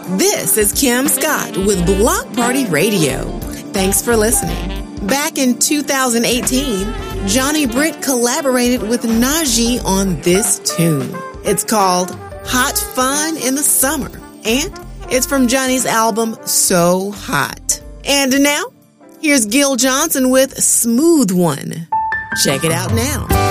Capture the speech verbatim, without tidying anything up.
This is Kim Scott with Block Party Radio. Thanks for listening. Back in two thousand eighteen, Johnny Britt collaborated with Najee on this tune. It's called Hot Fun in the Summer, and it's from Johnny's album So Hot. And now, here's Gil Johnson with Smooth One. Check it out now.